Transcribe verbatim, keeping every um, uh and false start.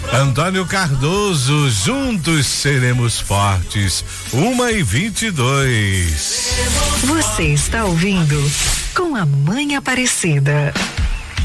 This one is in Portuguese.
Antônio Cardoso, juntos seremos fortes. Uma e vinte e dois. Você está ouvindo Com a Mãe Aparecida.